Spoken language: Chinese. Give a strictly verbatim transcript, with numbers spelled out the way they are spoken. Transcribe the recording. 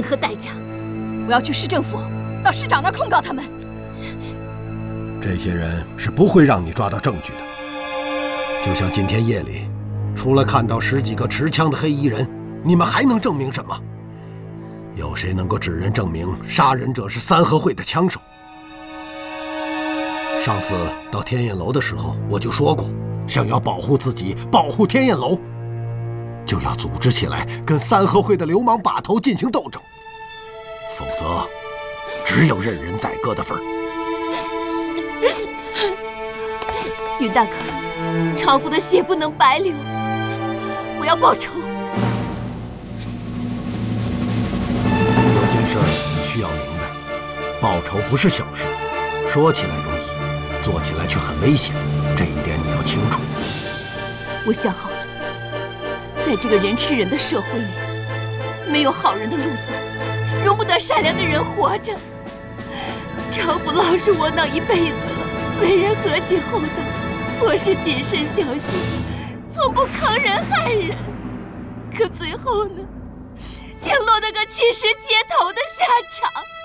何代价。 我要去市政府，到市长那儿控告他们。 这些人是不会让你抓到证据的。就像今天夜里，除了看到十几个持枪的黑衣人，你们还能证明什么？有谁能够指认证明杀人者是三合会的枪手？上次到天焰楼的时候，我就说过，想要保护自己，保护天焰楼，就要组织起来跟三合会的流氓把头进行斗争，否则只有任人宰割的份儿。 云大哥，长父的血不能白流，我要报仇。 有件事你需要明白，报仇不是小事，说起来容易，做起来却很危险，这一点你要清楚。 我想好了，在这个人吃人的社会里，没有好人的路走，容不得善良的人活着。长父老实窝囊一辈子了，为人和气厚道，做事谨慎小心，从不坑人害人。可最后呢，竟落得个弃尸街头的下场。